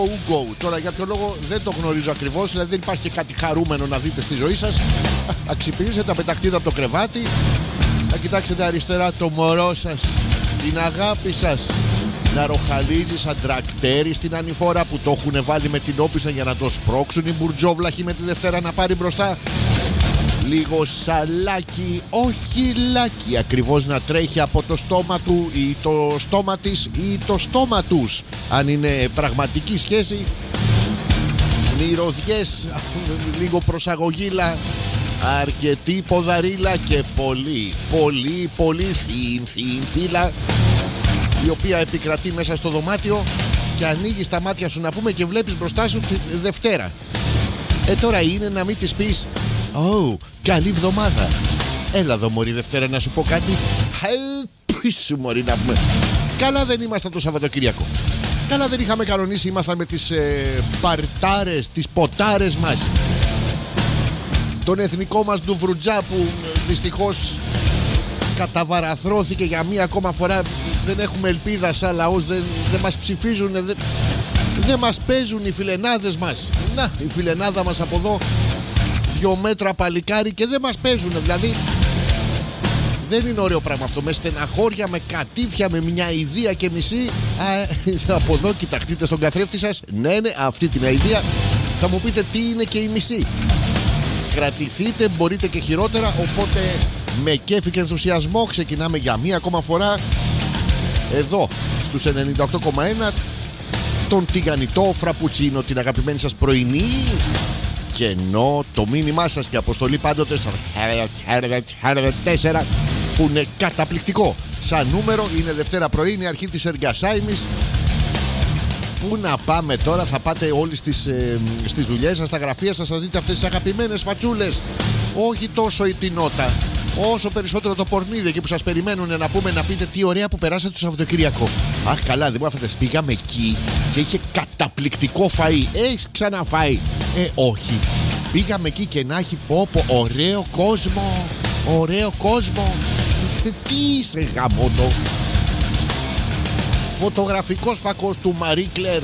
Go. Τώρα για ποιο λόγο δεν το γνωρίζω ακριβώς, δηλαδή δεν υπάρχει και κάτι χαρούμενο να δείτε στη ζωή σας. Θα ξυπνήσετε, θα πεταχτείτε από το κρεβάτι, θα κοιτάξετε αριστερά το μωρό σας, την αγάπη σας, να ροχαλίζει σαν τρακτέρι στην ανηφόρα που το έχουν βάλει με την όπιστα για να το σπρώξουν οι μπουρτζόβλαχοι με τη Δευτέρα να πάρει μπροστά. Λίγο σαλάκι, όχι λάκι, ακριβώς να τρέχει από το στόμα του ή το στόμα της ή το στόμα τους, αν είναι πραγματική σχέση. Μυρωδιές, λίγο προσαγωγήλα, αρκετή ποδαρίλα και πολύ θύλα, η οποία επικρατεί μέσα στο δωμάτιο και ανοίγεις τα μάτια σου να πούμε και βλέπεις μπροστά σου τη Δευτέρα. Τώρα είναι να μην της πεις καλή εβδομάδα. Έλα εδώ μωρή Δευτέρα να σου πω κάτι. Πίσω μωρή να πούμε. Καλά δεν ήμασταν το Σαββατοκύριακο. Καλά δεν είχαμε κανονίσει. Ήμασταν με τις παρτάρες, τις ποτάρες μας, τον εθνικό μας ντουβρουτζά που δυστυχώς καταβαραθρώθηκε για μία ακόμα φορά. Δεν έχουμε ελπίδα σαν λαός. Δεν μας ψηφίζουν. Δεν μας παίζουν οι φιλενάδες μας. Να, η φιλενάδα μας από εδώ 2 μέτρα παλικάρι και δεν μας παίζουν. Δηλαδή δεν είναι ωραίο πράγμα αυτό. Με στεναχώρια, με κατήφια, με μια αηδία και μισή. Από εδώ κοιταχτείτε στον καθρέφτη σας. Ναι, αυτή την αηδία. Θα μου πείτε τι είναι και η μισή. Κρατηθείτε, μπορείτε και χειρότερα. Οπότε με κέφι και ενθουσιασμό ξεκινάμε για μία ακόμα φορά εδώ στους 98,1 τον τηγανιτό φραπουτσίνο, την αγαπημένη σας πρωινή. Και ενώ το μήνυμά σας και αποστολή πάντοτε στο 4 που είναι καταπληκτικό σαν νούμερο, είναι Δευτέρα πρωί, είναι αρχή της εργασάιμης. Πού να πάμε τώρα, θα πάτε όλοι στις δουλειές σας, στα γραφεία σας, θα δείτε αυτές τις αγαπημένες φατσούλες. Όχι τόσο η τινότα, όσο περισσότερο το πορνίδι εκεί που σας περιμένουν να πούμε, να πείτε τι ωραία που περάσατε το Σαββατοκύριακο. Αχ καλά, δεν μου άφετες, πήγαμε εκεί και είχε καταπληκτικό φαΐ. Έχεις ξαναφάει? Όχι. Πήγαμε εκεί και να έχει ωραίο κόσμο. Ωραίο κόσμο. Τι είσαι γαμώτο. Φωτογραφικός φακός του Μαρί Κλέρ.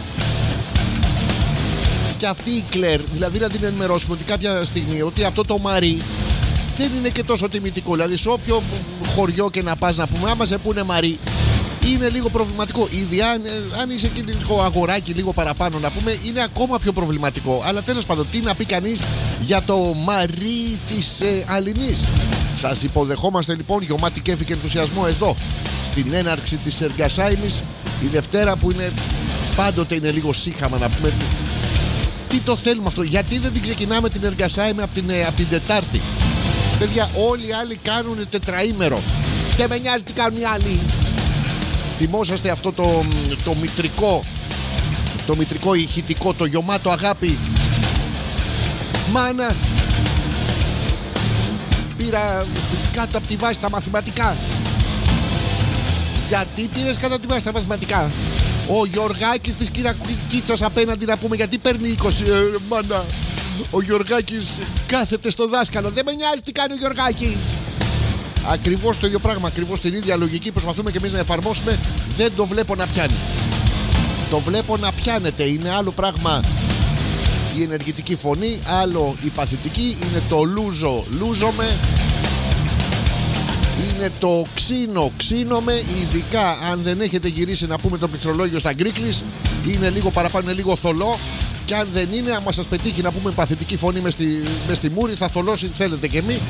Και αυτή η Κλέρ, δηλαδή να την ενημερώσουμε ότι κάποια στιγμή ότι αυτό το Μαρί δεν είναι και τόσο τιμητικό. Δηλαδή σε όποιο χωριό και να πας να πούμε, άμα σε πούνε Μαρί, είναι λίγο προβληματικό. Ήδη αν είσαι εκεί λίγο αγοράκι, λίγο παραπάνω να πούμε, είναι ακόμα πιο προβληματικό. Αλλά τέλος πάντων, τι να πει κανείς για το Μαρί της Αλληνής. Σας υποδεχόμαστε λοιπόν γεμάτη κέφι και ενθουσιασμό εδώ στην έναρξη της εργασάιμης. Η Δευτέρα που είναι πάντοτε είναι λίγο σύχαμα να πούμε. Τι το θέλουμε αυτό, γιατί δεν την ξεκινάμε την εργασάιμη από την Τετάρτη? Παιδιά, όλοι οι άλλοι κάνουν τετραήμερο. Δεν με νοιάζει τι κάνουν οι άλλοι. Θυμόσαστε αυτό το μητρικό ηχητικό, το γιωμάτο αγάπη? Μάνα, πήρα κάτω από τη βάση τα μαθηματικά. Γιατί πήρες κάτω από τη βάση τα μαθηματικά? Ο Γιωργάκης της Κυρακίτσας απέναντι να πούμε, γιατί παίρνει 20? Μάνα, ο Γιωργάκης κάθεται στο δάσκαλο. Δεν με νοιάζει τι κάνει ο Γιωργάκης. Ακριβώς το ίδιο πράγμα, ακριβώς την ίδια λογική προσπαθούμε και εμείς να εφαρμόσουμε. Δεν το βλέπω να πιάνει. Το βλέπω να πιάνεται. Είναι άλλο πράγμα η ενεργητική φωνή, άλλο η παθητική. Είναι το λούζομαι. Είναι το ξύνομαι. Ειδικά αν δεν έχετε γυρίσει να πούμε το πληκτρολόγιο στα γκρίκλις, είναι λίγο παραπάνω, είναι λίγο θολό. Και αν δεν είναι, άμα σας πετύχει να πούμε παθητική φωνή μες στη μούρη, θα θολώσει, θέλετε και μη.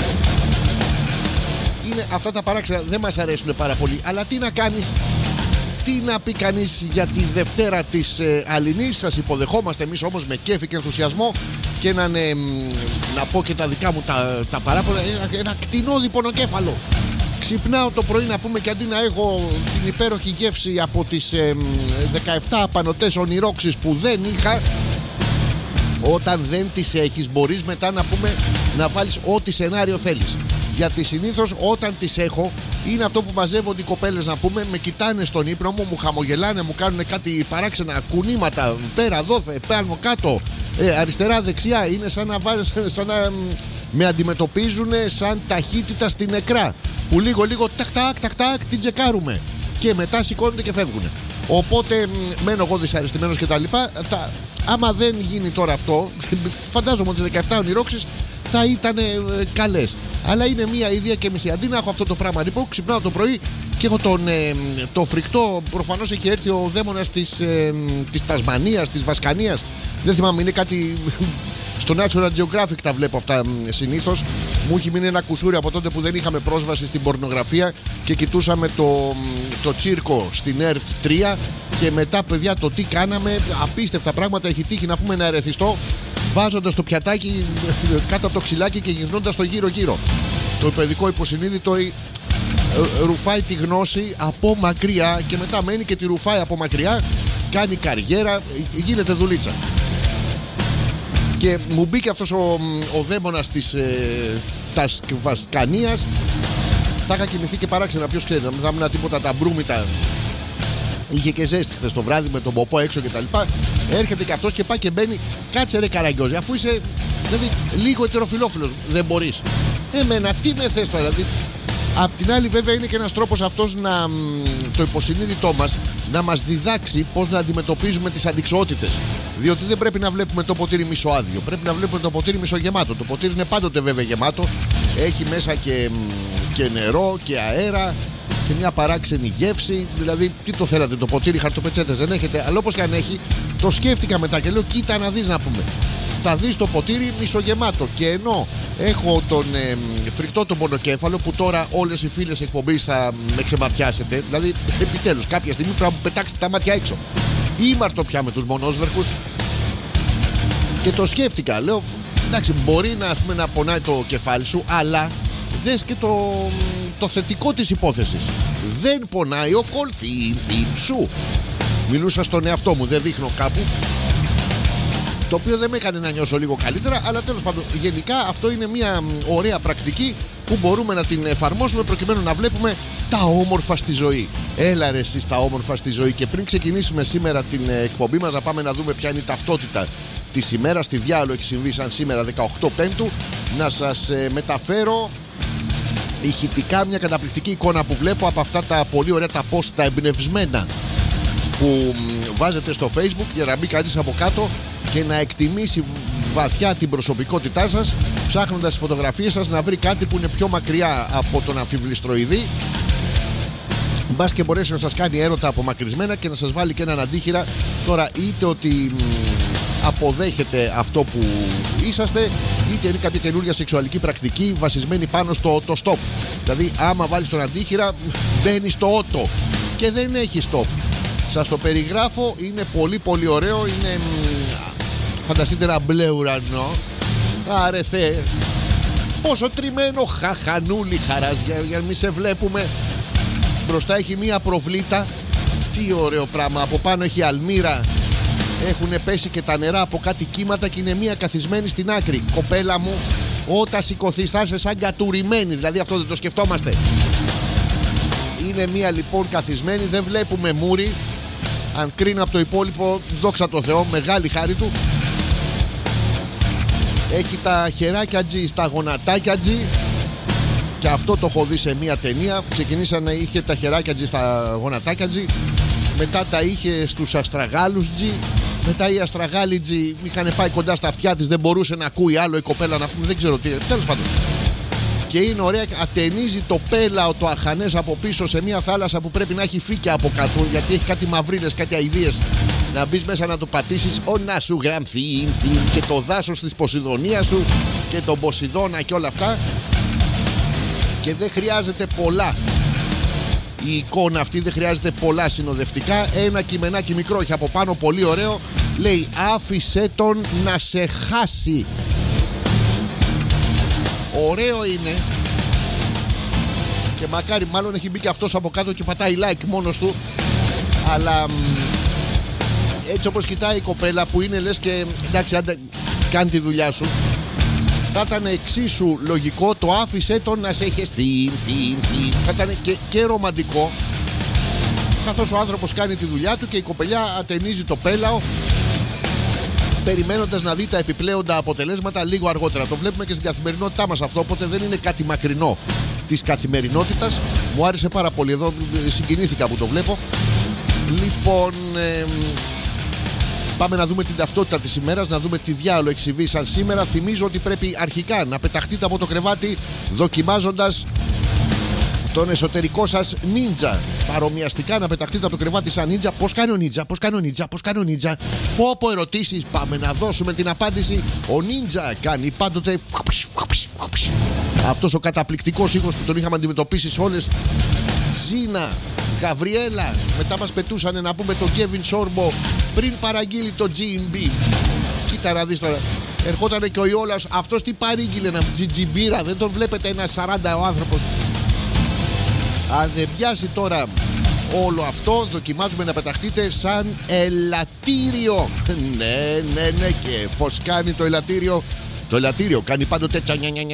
Είναι αυτά τα παράξενα, δεν μας αρέσουν πάρα πολύ. Αλλά τι να κάνεις, τι να πει κανείς για τη Δευτέρα της Αλληνής. Σας υποδεχόμαστε εμείς όμως με κέφι και ενθουσιασμό. Και να πω και τα δικά μου τα παράπονα. Ένα κτηνόδι πονοκέφαλο. Ξυπνάω το πρωί να πούμε, και αντί να έχω την υπέροχη γεύση από τις 17 απανωτές ονειρόξεις που δεν είχα, όταν δεν τις έχεις μπορείς μετά να πούμε να βάλεις ό,τι σενάριο θέλεις. Γιατί συνήθως όταν τις έχω είναι αυτό που μαζεύονται οι κοπέλες να πούμε, με κοιτάνε στον ύπνο μου, μου χαμογελάνε, μου κάνουν κάτι παράξενα κουνήματα πέρα, δόθε, πάνω, κάτω, αριστερά, δεξιά. Είναι σαν να με αντιμετωπίζουν σαν ταχύτητα στην νεκρά, που λίγο τακ την τσεκάρουμε και μετά σηκώνονται και φεύγουν. Οπότε μένω εγώ δυσαρεστημένος και τα λοιπά. Άμα δεν γίνει τώρα αυτό, φαντάζομαι ότι 17 ονειρόξεις θα ήταν καλές. Αλλά είναι μία ίδια και μισή. Αντί να έχω αυτό το πράγμα, λοιπόν, ξυπνάω το πρωί και έχω το φρικτό. Προφανώς έχει έρθει ο δαίμονας της Τασμανίας, της Βασκανίας. Δεν θυμάμαι, είναι κάτι. Στο National Geographic τα βλέπω αυτά συνήθως. Μου έχει μείνει ένα κουσούρι από τότε που δεν είχαμε πρόσβαση στην πορνογραφία και κοιτούσαμε το τσίρκο στην ΕΡΤ 3. Και μετά, παιδιά, το τι κάναμε, απίστευτα πράγματα. Έχει τύχει να πούμε ένα ερεθιστό βάζοντας το πιατάκι κάτω από το ξυλάκι και γυρνώντας το γύρω-γύρω. Το παιδικό υποσυνείδητο ρουφάει τη γνώση από μακριά και μετά μένει και τη ρουφάει από μακριά. Κάνει καριέρα, γίνεται δουλίτσα. Και μου μπήκε αυτός ο δαίμονας της Βασκανίας. Θα είχα κοιμηθεί και παράξενα, ποιος ξέρει, να μην τίποτα τα μπρούμητα. Είχε και ζέστη χθες το βράδυ με τον ποπό έξω και τα λοιπά. Έρχεται και αυτός και πάει και μπαίνει. Κάτσε ρε Καραγκιόζη, αφού είσαι δηλαδή λίγο ετεροφιλόφιλος, δεν μπορείς. Εμένα τι με θες τώρα, δηλαδή. Απ' την άλλη, βέβαια, είναι και ένας τρόπος αυτός το υποσυνείδητό μας να μας διδάξει πώς να αντιμετωπίζουμε τις αντιξοότητες. Διότι δεν πρέπει να βλέπουμε το ποτήρι μισοάδιο. Πρέπει να βλέπουμε το ποτήρι μισογεμάτο. Το ποτήρι είναι πάντοτε βέβαια γεμάτο. Έχει μέσα και νερό και αέρα και μια παράξενη γεύση. Δηλαδή, τι το θέλατε, το ποτήρι χαρτοπετσέτες δεν έχετε. Αλλά όπως και αν έχει, το σκέφτηκα μετά και λέω: κοίτα να δεις, να πούμε. Θα δεις το ποτήρι μισογεμάτο. Και ενώ έχω τον φρικτό τον πονοκέφαλο, που τώρα όλες οι φίλες εκπομπής θα με ξεματιάσετε. Δηλαδή, επιτέλους, κάποια στιγμή πρέπει να μου πετάξετε τα μάτια έξω. Ήμαρτο πια με τους μονόσβερκους. Και το σκέφτηκα. Λέω: εντάξει, μπορεί να πονάει το κεφάλι σου, αλλά δες και το θετικό της υπόθεσης. Δεν πονάει ο κολφίμφιμ σου. Μιλούσα στον εαυτό μου, δεν δείχνω κάπου. Το οποίο δεν με έκανε να νιώσω λίγο καλύτερα, αλλά τέλος πάντων, γενικά αυτό είναι μια ωραία πρακτική που μπορούμε να την εφαρμόσουμε προκειμένου να βλέπουμε τα όμορφα στη ζωή. Έλα ρε εσείς τα όμορφα στη ζωή. Και πριν ξεκινήσουμε σήμερα την εκπομπή μας, να πάμε να δούμε ποια είναι η ταυτότητα της ημέρας. Τι διάλογο έχει συμβεί σαν σήμερα 18 Πέμπτου. Να σας μεταφέρω ηχητικά μια καταπληκτική εικόνα που βλέπω από αυτά τα πολύ ωραία τα post, τα εμπνευσμένα που βάζετε στο Facebook, για να μπει κανείς από κάτω και να εκτιμήσει βαθιά την προσωπικότητά σας, ψάχνοντας τις φωτογραφίες σας να βρει κάτι που είναι πιο μακριά από τον αμφιβληστροειδή. Μπας και μπορέσει να σας κάνει έρωτα απομακρυσμένα και να σας βάλει και έναν αντίχειρα. Τώρα, είτε ότι αποδέχεται αυτό που είσαστε, είτε είναι κάποια καινούργια σεξουαλική πρακτική βασισμένη πάνω στο stop. Δηλαδή, άμα βάλεις τον αντίχειρα, μπαίνει στο ότο και δεν έχει stop. Σας το περιγράφω, είναι πολύ πολύ ωραίο. Είναι, φανταστείτε ένα μπλε ουρανό. Άρε Θεέ, πόσο τριμμένο χαχανούλι χαράς, για να μην σε βλέπουμε. Μπροστά έχει μία προβλήτα. Τι ωραίο πράγμα. Από πάνω έχει αλμύρα. Έχουν πέσει και τα νερά από κάτι κύματα και είναι μία καθισμένη στην άκρη. Κοπέλα μου, όταν σηκωθείς θα είσαι σαν κατουρημένη. Δηλαδή αυτό δεν το σκεφτόμαστε. Είναι μία λοιπόν καθισμένη, δεν βλέπουμε μούρι. Αν κρίνω από το υπόλοιπο, δόξα τω Θεώ, μεγάλη χάρη του. Έχει τα χεράκια τζι στα γονατάκια τζι. Και αυτό το έχω δει σε μία ταινία. Ξεκινήσανε, είχε τα χεράκια τζι στα γονατάκια τζι. Μετά τα είχε στους αστραγάλους τζι. Μετά οι αστραγάλοι τζι είχαν πάει κοντά στα αυτιά της. Δεν μπορούσε να ακούει άλλο η κοπέλα να πούμε. Δεν ξέρω τι. Τέλος πάντων. Και είναι ωραία, ατενίζει το πέλαο το αχανές από πίσω σε μια θάλασσα που πρέπει να έχει φύκια από κάτω, γιατί έχει κάτι μαυρίλες, κάτι αηδίες. Να μπεις μέσα να το πατήσεις, να σου γραμθεί και το δάσος της Ποσειδονίας σου και τον Ποσειδώνα και όλα αυτά. Και δεν χρειάζεται πολλά. Η εικόνα αυτή δεν χρειάζεται πολλά συνοδευτικά. Ένα κειμενάκι μικρό έχει από πάνω, πολύ ωραίο. Λέει: άφησε τον να σε χάσει. Ωραίο είναι. Και μακάρι, μάλλον έχει μπει και αυτός από κάτω και πατάει like μόνος του. Αλλά έτσι όπως κοιτάει η κοπέλα, που είναι λες και εντάξει, άντε, κάνει τη δουλειά σου, θα ήταν εξίσου λογικό το άφησε τον να σε έχεις. Θα ήταν και ρομαντικό, καθώς ο άνθρωπος κάνει τη δουλειά του και η κοπελιά ατενίζει το πέλαο, περιμένοντας να δει τα επιπλέοντα αποτελέσματα λίγο αργότερα. Το βλέπουμε και στην καθημερινότητά μας αυτό, οπότε δεν είναι κάτι μακρινό της καθημερινότητας. Μου άρεσε πάρα πολύ, εδώ συγκινήθηκα που το βλέπω. Λοιπόν, πάμε να δούμε την ταυτότητα της ημέρας, να δούμε τι διάολο έχει συμβεί σαν σήμερα. Θυμίζω ότι πρέπει αρχικά να πεταχτείτε από το κρεβάτι δοκιμάζοντας τον εσωτερικό σας νίντζα. Παρομοιαστικά να πεταχτείτε από το κρεβάτι σαν νίντζα. Πώς κάνει ο νίντζα, πώς κάνει ο νίντζα, πώς κάνει ο νίντζα. Πω ερωτήσεις, πάμε να δώσουμε την απάντηση. Ο νίντζα κάνει πάντοτε αυτός ο καταπληκτικός ήχος που τον είχαμε αντιμετωπίσει σε όλες. Ζήνα, Γαβριέλα, μετά μας πετούσανε να πούμε τον Κέβιν Σόρμπο πριν παραγγείλει το G&B. Κοίτα να δεις τώρα. Ερχότανε και ο Ιόλας, αυτός τι παρήγγειλε, ένα τζιτζιμπίρα, δεν τον βλέπετε, ένα 40 ο άνθρωπος. Αν δεν πιάσει τώρα όλο αυτό, δοκιμάζουμε να πεταχτείτε σαν ελαττήριο. Ναι, και πως κάνει το ελαττήριο. Το ελαττήριο κάνει πάντοτε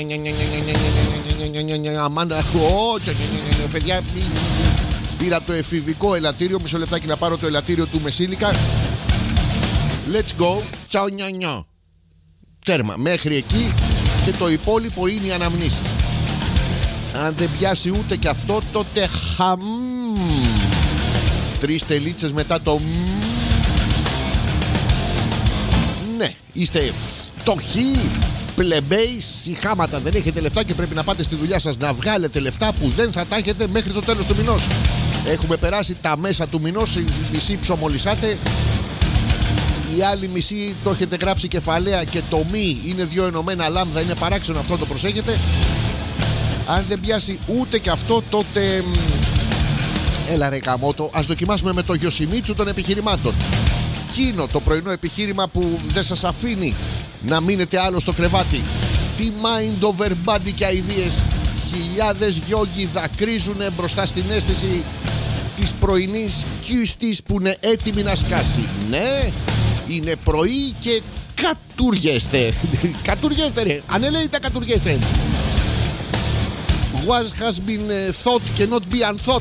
αμάνα. Παιδιά, πήρα το εφηβικό ελαττήριο. Μισό λεπτάκι να πάρω το ελαττήριο του Μεσήλικα. Let's go. Τσαο νιανιό. Τέρμα, μέχρι εκεί. Και το υπόλοιπο είναι οι αναμνήσεις. Αν δεν πιάσει ούτε και αυτό, τότε χαμ. 3 τελίτσες μετά το ναι, είστε φτωχοί, πλεμπέοι, συχάματα. Δεν έχετε λεφτά και πρέπει να πάτε στη δουλειά σας να βγάλετε λεφτά που δεν θα τα έχετε μέχρι το τέλος του μηνός. Έχουμε περάσει τα μέσα του μηνός, η μισή ψωμολισάτε, η άλλη μισή το έχετε γράψει κεφαλαία και το μη είναι 2 ενωμένα λάμδα, είναι παράξενο αυτό, το προσέχετε. Αν δεν πιάσει ούτε και αυτό, τότε έλα ρε γαμώτο, ας δοκιμάσουμε με το Γιοσιμίτσου των επιχειρημάτων. Εκείνο το πρωινό επιχείρημα που δεν σας αφήνει να μείνετε άλλο στο κρεβάτι. Τι mind over body και αηδίες. Χιλιάδες γιόγκοι δακρύζουνε μπροστά στην αίσθηση της πρωινής κιούστης που είναι έτοιμη να σκάσει. Ναι, είναι πρωί και κατουργέστε. Κατουργέστε ρε, ανελαίητα κατουργέστε. What has been thought cannot be unthought.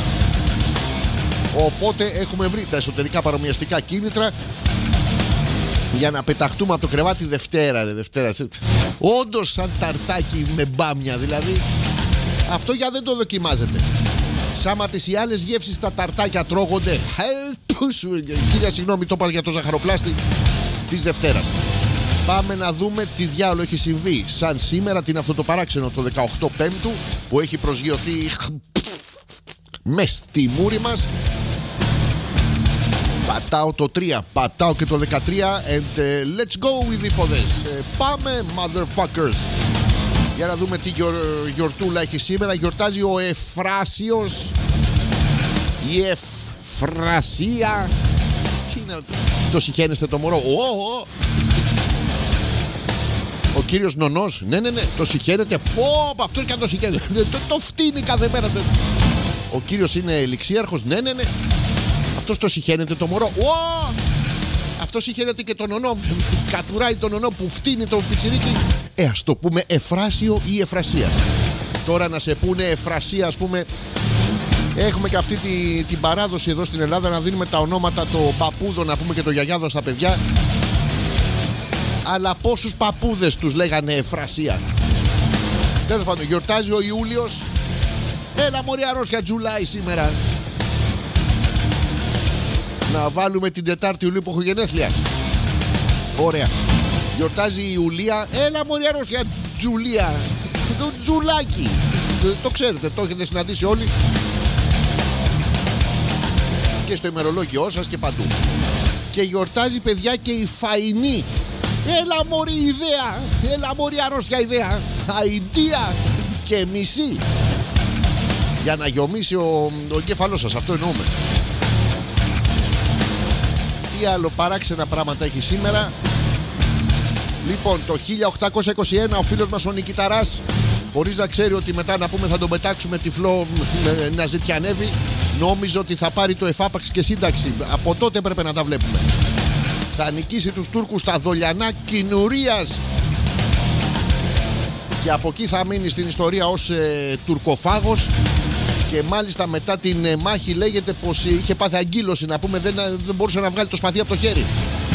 Οπότε έχουμε βρει τα εσωτερικά παρομοιαστικά κίνητρα για να πεταχτούμε από το κρεβάτι Δευτέρα, ρε, Δευτέρα. Όντως σαν ταρτάκι με μπάμια, δηλαδή. Αυτό για δεν το δοκιμάζετε. Σάμα τις οι άλλες γεύσεις τα ταρτάκια τρώγονται. Χίλια συγγνώμη, το είπα για το ζαχαροπλάστη της Δευτέρας. Πάμε να δούμε τι διάολο έχει συμβεί σαν σήμερα, την αυτό το παράξενο το 18 Πέμπτου που έχει προσγειωθεί μες στη μούρη μας. Πατάω το 3, πατάω και το 13 and let's go with υποδές. Πάμε motherfuckers. Για να δούμε τι γιορτούλα έχει σήμερα. Γιορτάζει ο Εφράσιος, η Εφρασία. Τι είναι, το συχαίνεστε το μωρό. Ο κύριος Νονός, ναι, το συχαίνεται. Πω, αυτός και αν το συχαίνεται. Το φτύνει κάθε μέρα. Ο κύριος είναι ελιξίαρχος, ναι. Αυτός το συχαίνεται το μωρό. Αυτό συχαίνεται και τον νονό. Κατουράει τον νονό που φτύνει το πιτσιρίκι. Ας το πούμε Εφράσιο ή Εφρασία. Τώρα να σε πούνε Εφρασία, ας πούμε. Έχουμε και αυτή την παράδοση εδώ στην Ελλάδα να δίνουμε τα ονόματα το παππούδο, να πούμε, και το γιαγιάδο στα παιδιά. Αλλά πόσους παππούδες τους λέγανε Εφρασία. Τέλος πάντων, γιορτάζει ο Ιούλιος. Έλα μωρή αρρώστια Τζουλάι σήμερα. Να βάλουμε την Τετάρτη Ιουλίου που έχω γενέθλια. Ωραία. Γιορτάζει η Ιουλία. Έλα μωρή αρρώστια Τζουλία. Το Τζουλάκι. Το ξέρετε, το έχετε συναντήσει όλοι. Και στο ημερολόγιό σας και παντού. Και γιορτάζει, παιδιά, και η Φαϊνή. Έλα μωρή ιδέα. Έλα μωρή αρρώστια ιδέα. Αηδία και μισή. Για να γιομίσει ο εγκέφαλός σας. Αυτό εννοούμε. Τι άλλο παράξενα πράγματα έχει σήμερα. Λοιπόν, το 1821 ο φίλος μας ο Νικηταράς, χωρίς να ξέρει ότι μετά να πούμε θα τον πετάξουμε τυφλό να ζητιανεύει, νόμιζε ότι θα πάρει το εφάπαξ και σύνταξη. Από τότε έπρεπε να τα βλέπουμε. Θα νικήσει τους Τούρκους στα Δολιανά Κινουρίας και από εκεί θα μείνει στην ιστορία ως τουρκοφάγος. Και μάλιστα μετά την μάχη λέγεται πως είχε πάθει αγκύλωση, να πούμε, δεν μπορούσε να βγάλει το σπαθί από το χέρι.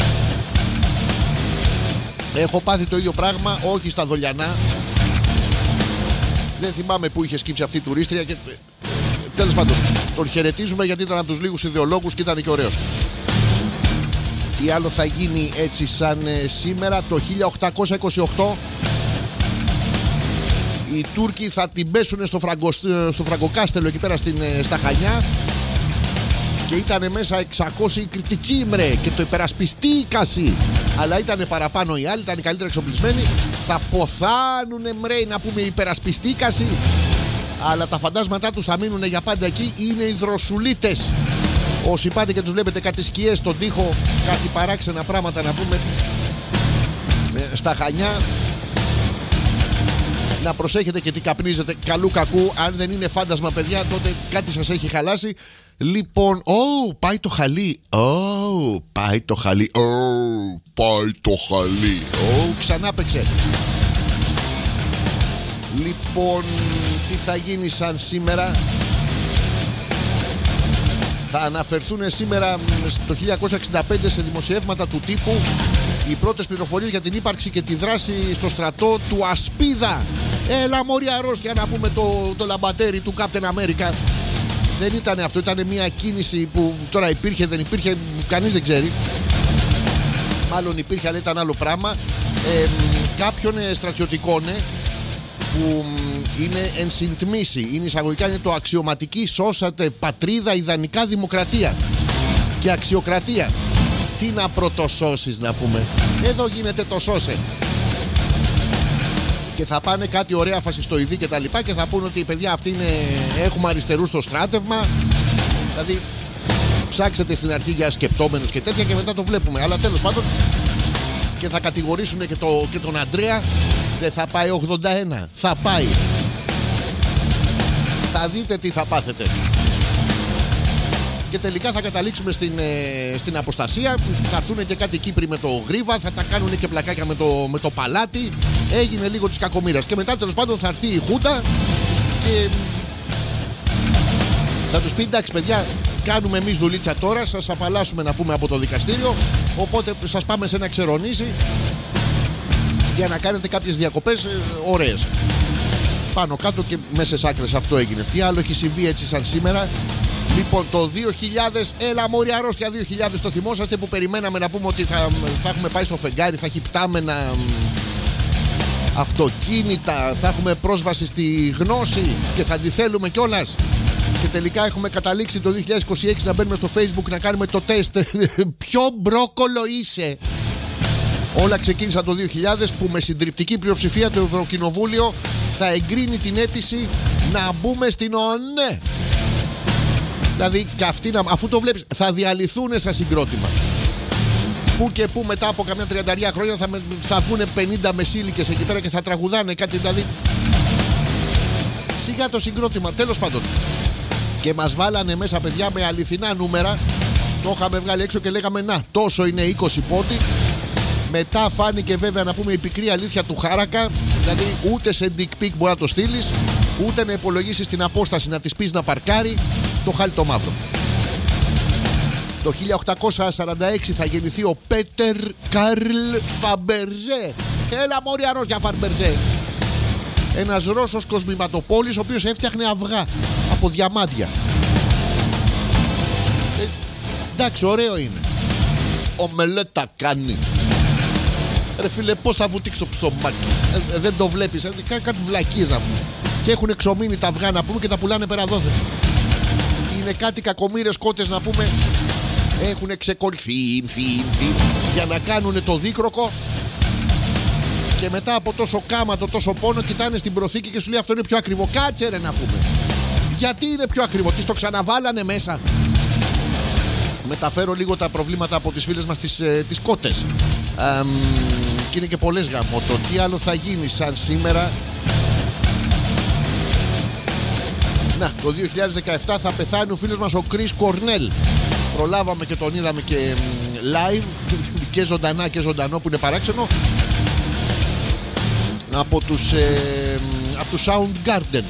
Έχω πάθει το ίδιο πράγμα, όχι στα Δολιανά. Δεν θυμάμαι που είχε σκύψει αυτή η τουρίστρια και... Τέλος πάντων, τον χαιρετίζουμε γιατί ήταν από τους λίγους ιδεολόγους και ήταν και ωραίος. Τι άλλο θα γίνει έτσι σαν σήμερα? Το 1828 οι Τούρκοι θα την πέσουν στο Φραγκοκάστελο εκεί πέρα στα Χανιά και ήταν μέσα 600 κριτιτσίμρε και το υπερασπιστήκασι. Αλλά ήταν παραπάνω οι άλλοι, ήταν καλύτερα εξοπλισμένοι. Θα ποθάνουνε μρέι να πούμε υπερασπιστήκασι. Αλλά τα φαντάσματά τους θα μείνουν για πάντα εκεί. Είναι οι δροσουλίτες. Όσοι πάτε και τους βλέπετε κάτι σκιές στον τοίχο, κάτι παράξενα πράγματα να πούμε στα Χανιά, να προσέχετε και τι καπνίζετε. Καλού κακού, αν δεν είναι φάντασμα παιδιά, τότε κάτι σας έχει χαλάσει. Λοιπόν, πάει το χαλί. Πάει το χαλί. Πάει το χαλί. Ξανά παίξε. Λοιπόν, τι θα γίνει σαν σήμερα? Θα αναφερθούν σήμερα το 1965 σε δημοσιεύματα του τύπου οι πρώτες πληροφορίες για την ύπαρξη και τη δράση στο στρατό του Ασπίδα. Έλα μωρή αρρώστια να πούμε το λαμπατέρι του Captain America. Δεν ήταν αυτό, ήταν μια κίνηση που τώρα υπήρχε, δεν υπήρχε, κανείς δεν ξέρει. Μάλλον υπήρχε αλλά ήταν άλλο πράγμα. Κάποιων στρατιωτικών που είναι εν συντμήσει, είναι εισαγωγικά, είναι το αξιωματική, σώσατε πατρίδα, ιδανικά δημοκρατία και αξιοκρατία. Τι να πρωτοσώσεις να πούμε? Εδώ γίνεται το σώσε. Και θα πάνε κάτι ωραία φασιστοειδή και τα λοιπά και θα πούνε ότι παιδιά αυτοί έχουμε αριστερούς στο στράτευμα. Δηλαδή ψάξετε στην αρχή για σκεπτόμενους και τέτοια και μετά το βλέπουμε. Αλλά τέλος πάντων, και θα κατηγορήσουν και τον Αντρέα. Δεν θα πάει 81, θα πάει. Θα δείτε τι θα πάθετε. Και τελικά θα καταλήξουμε στην αποστασία. Θα έρθουν και κάτι Κύπροι με το Γρίβα. Θα τα κάνουν και πλακάκια με το Παλάτι. Έγινε λίγο της κακομοίρας. Και μετά τέλος πάντων θα έρθει η Χούντα και θα τους πει εντάξει παιδιά, κάνουμε εμείς δουλίτσα τώρα. Σας απαλλάσσουμε να πούμε από το δικαστήριο. Οπότε σας πάμε σε ένα ξερονήσι για να κάνετε κάποιες διακοπές ωραίες. Πάνω κάτω και μέσες άκρες αυτό έγινε. Τι άλλο έχει συμβεί έτσι σαν σήμερα? Λοιπόν, το 2000, έλα μωρή αρρώστια 2000, το θυμόσαστε που περιμέναμε να πούμε ότι θα έχουμε πάει στο φεγγάρι, θα έχει πτάμενα αυτοκίνητα, θα έχουμε πρόσβαση στη γνώση και θα τη θέλουμε κιόλας. Και τελικά έχουμε καταλήξει το 2026 να μπαίνουμε στο Facebook να κάνουμε το τεστ. Ποιο μπρόκολο είσαι? Όλα ξεκίνησαν το 2000 που με συντριπτική πλειοψηφία το Ευρωκοινοβούλιο θα εγκρίνει την αίτηση να μπούμε στην ΟΝΕ. Δηλαδή και αυτοί, αφού το βλέπεις, θα διαλυθούν σαν συγκρότημα. Που και που μετά από καμιά 30 χρόνια θα βγουν 50 μεσήλικες εκεί πέρα και θα τραγουδάνε κάτι, δηλαδή σιγά το συγκρότημα. Τέλος πάντων, και μας βάλανε μέσα παιδιά με αληθινά νούμερα. Το είχαμε βγάλει έξω και λέγαμε να τόσο είναι 20 πόντοι. Μετά φάνηκε βέβαια να πούμε η πικρή αλήθεια του Χάρακα. Δηλαδή ούτε σε dick pic μπορεί να το στείλεις, ούτε να υπολογίσεις την απόσταση να της πεις να παρκάρει. Το χάλι το μαύρο. Το 1846 θα γεννηθεί ο Πέτερ Καρλ Φαμπερζέ. Έλα μωρή αρρώστια Φαμπερζέ. Ένας Ρώσος κοσμηματοπόλης ο οποίος έφτιαχνε αυγά από διαμάντια. Εντάξει, ωραίο είναι. Ομελέτα κάνει. Ρε φίλε, πώς θα βουτήξω ψωμάκι? Δεν το βλέπεις? Κάτι βλακίες να πούμε. Και έχουν εξομείνει τα αυγά να πούμε και τα πουλάνε πέρα δόθε. Είναι κάτι κακομοίρες κότες να πούμε. Έχουν ξεκολληθεί για να κάνουν το δίκροκο. Και μετά από τόσο κάματο, τόσο πόνο, κοιτάνε στην προθήκη και σου λέει αυτό είναι πιο ακριβό. Κάτσε ρε να πούμε. Γιατί είναι πιο ακριβό? Τι το ξαναβάλανε μέσα? Μεταφέρω λίγο τα προβλήματα από τις φίλες μας τις κότες. Και είναι και πολλές γαμώτο. Τι άλλο θα γίνει σαν σήμερα? Να, το 2017 θα πεθάνει ο φίλος μας ο Chris Cornell. Προλάβαμε και τον είδαμε και live και ζωντανά και ζωντανό που είναι παράξενο. Από τους Soundgarden.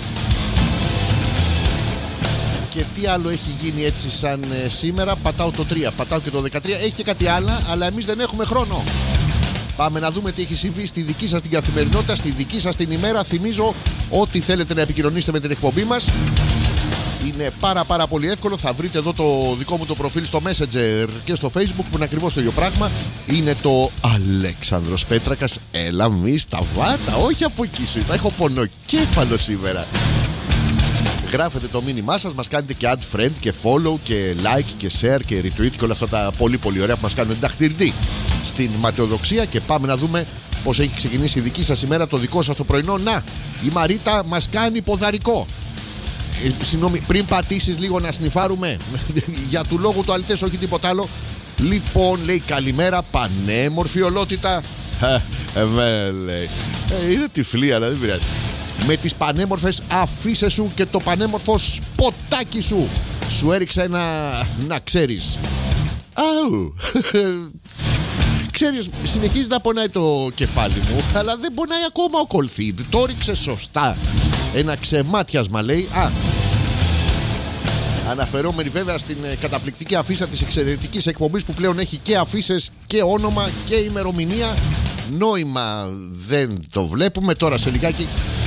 Και τι άλλο έχει γίνει έτσι σαν σήμερα? Πατάω το 3, πατάω και το 13. Έχει και κάτι άλλο, αλλά εμείς δεν έχουμε χρόνο. Πάμε να δούμε τι έχει συμβεί στη δική σας την καθημερινότητα, στη δική σας την ημέρα. Θυμίζω ότι θέλετε να επικοινωνήσετε με την εκπομπή μας. Είναι πάρα πολύ εύκολο. Θα βρείτε εδώ το δικό μου το προφίλ στο Messenger και στο Facebook που είναι ακριβώς το ίδιο πράγμα. Είναι το Αλέξανδρος Πέτρακας. Έλα μη σταβάτα, όχι από εκεί σου. Θα έχω πονοκέφαλο σήμερα. Γράφετε το μήνυμά σας, μας κάνετε και add friend και follow και like και share και retweet και όλα αυτά τα πολύ ωραία που μας κάνουν ενταχτηρντή στην ματαιοδοξία. Και πάμε να δούμε πώς έχει ξεκινήσει η δική σας ημέρα, το δικό σας το πρωινό. Να, η Μαρίτα μας κάνει ποδαρικό. Συγγνώμη, πριν πατήσεις λίγο να σνιφάρουμε για του λόγου του αληθές, όχι τίποτα άλλο. Λοιπόν, λέει καλημέρα, πανέμορφη ολότητα. Λέει. Είναι τυφλή, αλλά δεν πειράζει. Με τις πανέμορφες αφίσες σου και το πανέμορφο σποτάκι σου. Σου έριξα ένα, να ξέρεις. Αου. Ξέρεις, συνεχίζει να πονάει το κεφάλι μου, αλλά δεν πονάει ακόμα ο κολφίντ. Το ρίξε σωστά. Ένα ξεμάτιασμα, λέει. Αναφερόμενη βέβαια στην καταπληκτική αφίσα της εξαιρετικής εκπομπής που πλέον έχει και αφίσες και όνομα και ημερομηνία. Νόημα δεν το βλέπουμε τώρα σε λιγάκι.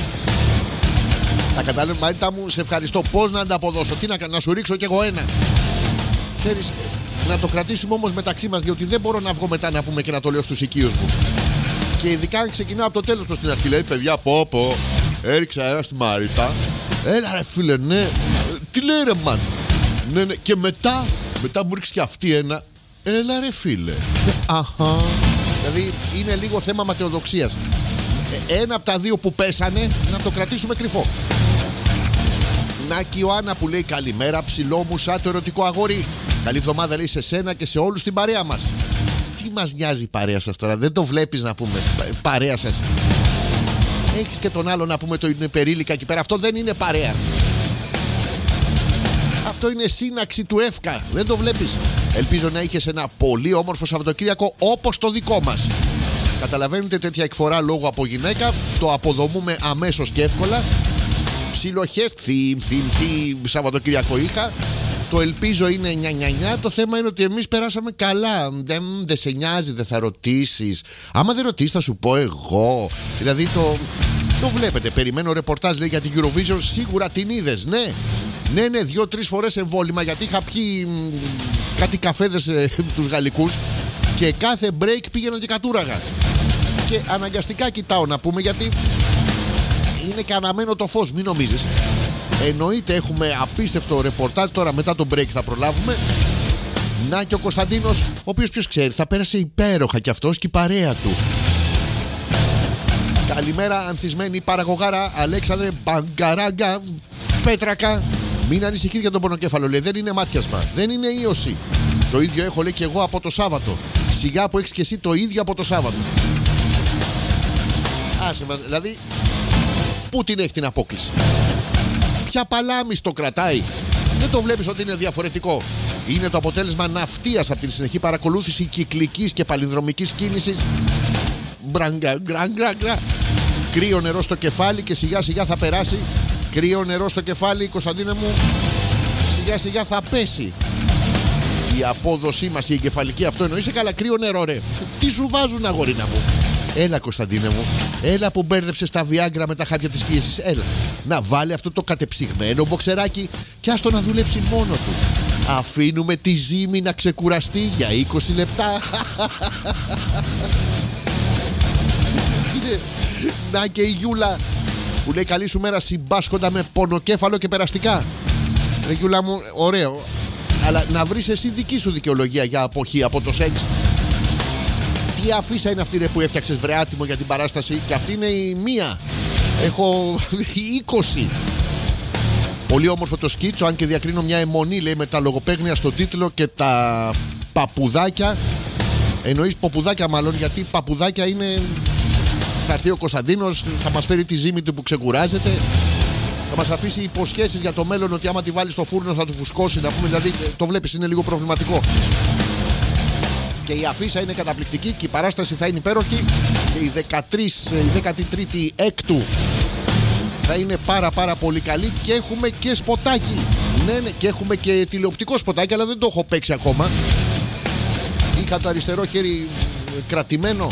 Θα καταλάβω, Μαρίτα μου, σε ευχαριστώ. Πώς να ανταποδώσω, τι να σου ρίξω κι εγώ ένα. Ξέρεις, να το κρατήσουμε όμως μεταξύ μας, διότι δεν μπορώ να βγω μετά να πούμε και να το λέω στους οικείους μου. Και ειδικά αν ξεκινάω από το τέλος προς την αρχή. Λέει, παιδιά, πω, έριξα ένα στη Μαρίτα. Έλα ρε φίλε, ναι. Τι λέει ρε μαν. Ναι, και μετά μου ρίξει και αυτή ένα. Έλα ρε φίλε. Αχα. Δηλαδή είναι λίγο θέμα ματαιοδοξίας. Ένα από τα δύο που πέσανε να το κρατήσουμε κρυφό. Νάκη Ιωάννα που λέει καλημέρα ψηλό μου σαν το ερωτικό αγόρι. Καλή εβδομάδα λέει σε σένα και σε όλους την παρέα μας. Τι μας νοιάζει η παρέα σας τώρα, δεν το βλέπεις να πούμε παρέα σας. Έχεις και τον άλλο να πούμε το είναι περίλικα εκεί πέρα. Αυτό δεν είναι παρέα. Αυτό είναι σύναξη του εύκα. Δεν το βλέπεις. Ελπίζω να είχες ένα πολύ όμορφο Σαββατοκύριακο όπως το δικό μας. Καταλαβαίνετε, τέτοια εκφορά λόγω από γυναίκα το αποδομούμε αμέσως και εύκολα. Ψιλοχές, τι Σαββατοκύριακο είχα. Το ελπίζω είναι νια. Το θέμα είναι ότι εμείς περάσαμε καλά. Δεν σε νοιάζει, δεν θα ρωτήσεις. Άμα δεν ρωτήσεις θα σου πω εγώ. Δηλαδή το βλέπετε. Περιμένω ρεπορτάζ λέει για την Eurovision. Σίγουρα την είδες, ναι. Ναι, 2-3 φορές εμβόλυμα γιατί είχα πιει κάτι καφέδες τους γαλλικούς και κάθε break πήγαινα και κατούραγα. Και αναγκαστικά κοιτάω να πούμε γιατί είναι καναμένο το φως, μην νομίζεις. Εννοείται έχουμε απίστευτο ρεπορτάζ. Τώρα μετά το break θα προλάβουμε. Να και ο Κωνσταντίνος, ο οποίος ποιος ξέρει θα πέρασε υπέροχα κι αυτός και η παρέα του. Καλημέρα ανθισμένη παραγωγάρα Αλέξανδρε Μπαγκαράγκα Πέτρακα. Μην ανησυχείς για τον πονοκέφαλο, λέει. Δεν είναι μάτιασμα, δεν είναι ίωση. Το ίδιο έχω λέει και εγώ από το Σάββατο. Σιγά που έχεις και εσύ το ίδιο από το Σάββατο. Άσε μας, δηλαδή πού την έχει την απόκληση. Ποια παλάμη το κρατάει. Δεν το βλέπεις ότι είναι διαφορετικό. Είναι το αποτέλεσμα ναυτίας από την συνεχή παρακολούθηση κυκλικής και παλινδρομικής κίνησης. Μπράγκα. Κρύο νερό στο κεφάλι και σιγά σιγά θα περάσει. Κρύο νερό στο κεφάλι, Κωνσταντίνε μου, σιγά σιγά θα πέσει η απόδοσή μας, η εγκεφαλική. Αυτό εννοείσαι καλά, κρύο νερό ρε. Τι σου βάζουν αγορίνα μου. Έλα Κωνσταντίνε μου, έλα που μπέρδεψες τα Viagra με τα χάπια της πίεσης. Έλα, να βάλει αυτό το κατεψυγμένο μποξεράκι και άστο να δουλέψει μόνο του. Αφήνουμε τη ζύμη να ξεκουραστεί για 20 λεπτά. Να και η Γιούλα που λέει καλή σου μέρα συμπάσχοντα με πονοκέφαλο και περαστικά. Ρε Γιούλα μου, ωραίο. Αλλά να βρεις εσύ δική σου δικαιολογία για αποχή από το σεξ. Τι αφίσα είναι αυτή ρε που έφτιαξες βρε άτιμο για την παράσταση. Και αυτή είναι η μία. Έχω 20. Πολύ όμορφο το σκίτσο, αν και διακρίνω μια αιμονή λέει με τα λογοπαίγνια στο τίτλο και τα παπουδάκια. Εννοείς ποπουδάκια μάλλον, γιατί παπουδάκια είναι. Θα έρθει ο Κωνσταντίνος, θα μας φέρει τη ζύμη του που ξεκουράζεται. Θα μας αφήσει υποσχέσεις για το μέλλον ότι άμα τη βάλει στο φούρνο θα του φουσκώσει. Να πούμε, δηλαδή το βλέπεις είναι λίγο προβληματικό. Και η αφίσα είναι καταπληκτική και η παράσταση θα είναι υπέροχη. Και η 13η έκτου θα είναι πάρα πολύ καλή. Και έχουμε και σποτάκι. Ναι, και έχουμε και τηλεοπτικό σποτάκι, αλλά δεν το έχω παίξει ακόμα. Είχα το αριστερό χέρι κρατημένο.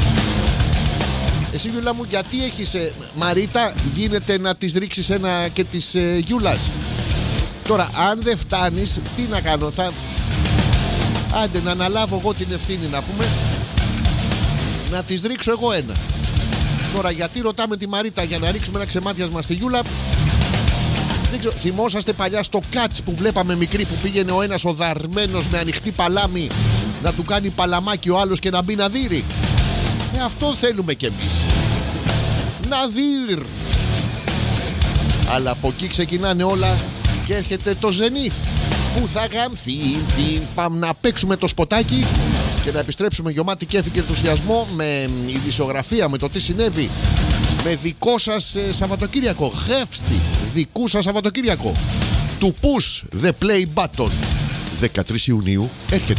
Εσύ Γιούλα μου, γιατί έχεις Μαρίτα, γίνεται να της ρίξεις ένα και της Γιούλας. Τώρα, αν δεν φτάνεις, τι να κάνω, άντε να αναλάβω εγώ την ευθύνη, να πούμε, να τις ρίξω εγώ ένα. Τώρα, γιατί ρωτάμε τη Μαρίτα για να ρίξουμε ένα ξεμάτιασμα στη Γιούλα? Δεν ξέρω, θυμόσαστε παλιά στο Cats που βλέπαμε μικρή, που πήγαινε ο ένας ο δαρμένος με ανοιχτή παλάμη να του κάνει παλαμάκι ο άλλος και να μπει να δείρει? Αυτό θέλουμε κι εμείς. Να δείρ. Αλλά από εκεί ξεκινάνε όλα και έρχεται το Zenith που θα γαμθεί. Πάμε να παίξουμε το σποτάκι και να επιστρέψουμε γεμάτη κέφι και ενθουσιασμό με ειδησιογραφία, με το τι συνέβη, με δικό σας Σαββατοκύριακο. Γεύση δικού σας Σαββατοκύριακο. To push the play button. 13 Ιουνίου έρχεται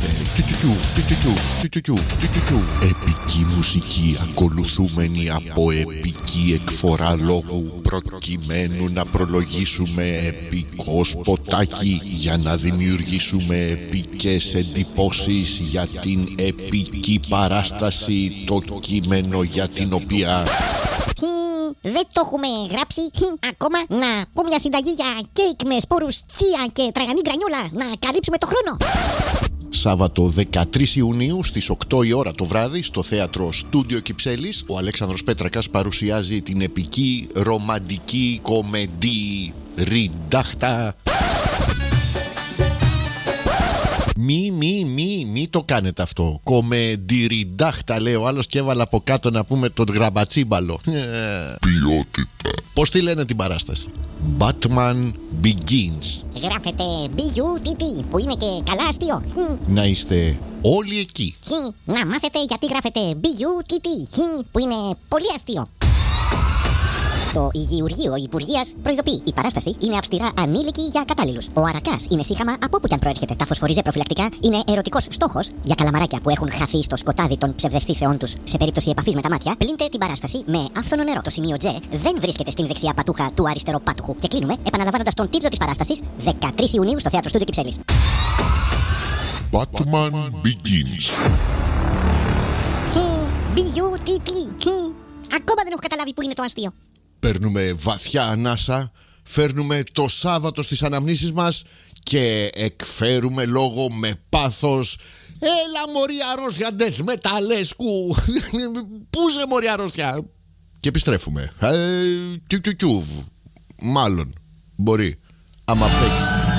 επική μουσική ακολουθούμενη από επική εκφορά λόγου, προκειμένου να προλογίσουμε επικό σποτάκι για να δημιουργήσουμε επικές εντυπώσεις για την επική παράσταση, το κείμενο για την οποία δεν το έχουμε γράψει ακόμα. Να πω μια συνταγή για κέικ με σπόρους τσία και τραγανή γκρανιόλα, να καλύψουμε το χρόνο. Σάββατο 13 Ιουνίου στις 8 η ώρα το βράδυ στο θέατρο Στούντιο Κυψέλης, ο Αλέξανδρος Πέτρακας παρουσιάζει την επική ρομαντική κομεντή ριντάχτα. Μη το κάνετε αυτό. Κομεντιριντάχτα λέει ο άλλος και έβαλα από κάτω να πούμε τον γραμπατσίμπαλο. Ποιότητα. Πώς τη λένε την παράσταση? Batman Begins. Γράφεται B-U-T-T που είναι και καλά αστείο. Να είστε όλοι εκεί. Να μάθετε γιατί γράφεται B-U-T-T που είναι πολύ αστείο. Το Υγειουργείο Υπουργείας προειδοποιεί: η παράσταση είναι αυστηρά ανήλικη για κατάλληλους. Ο αρακάς είναι σύγχαμα από όπου κι αν προέρχεται. Τα φωσφοριζέ προφυλακτικά είναι ερωτικός στόχος για καλαμαράκια που έχουν χαθεί στο σκοτάδι των ψευδεστήσεών τους. Σε περίπτωση επαφής με τα μάτια, πλύντε την παράσταση με άφθονο νερό. Το σημείο J δεν βρίσκεται στην δεξιά πατούχα του αριστεροπάτουχου. Και κλείνουμε επαναλαμβάνοντας τον τίτλο της παράστασης 13 Ιουνίου στο θέατρο Στούντιο Κυψέλης. Batman Begins. Ακόμα δεν έχω καταλάβει που είναι το αστείο. Παίρνουμε βαθιά ανάσα, φέρνουμε το Σάββατο στις αναμνήσεις μας και εκφέρουμε λόγο με πάθος. Έλα μωρή αρρώστια ντεθ μεταλλέσκου. Πού σε μωρή αρρώστια? Και επιστρέφουμε. Μάλλον μπορεί, άμα παίξει.